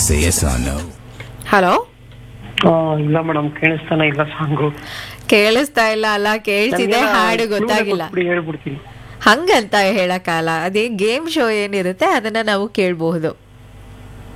Say yes or no. Hello, ಇಲ್ಲ madam, ಕೇಳಿಸ್ತಾನೆ ಇಲ್ಲ song. ಕೇಳಿಸ್ತಾ ಇಲ್ಲ ಅಲ್ಲ, ಕೇಳಿಸಿದೆ, ಹಾಡು ಗೊತ್ತಾಗಿಲ್ಲ ಹೇಳ್ಬಿಡ್ತೀನಿ. ಹಂಗಂತ ಹೇಳಕ್ಕಾಗಲ್ಲ. ಅದೇ ಗೇಮ್ ಶೋ ಏನಿರುತ್ತೆ ಅದನ್ನ ನಾವು ಕೇಳಬಹುದು.